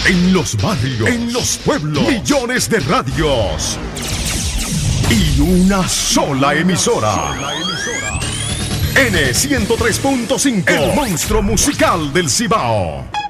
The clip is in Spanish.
en los barrios, en los pueblos, millones de radios y una sola emisora. N103.5, el monstruo musical del Cibao.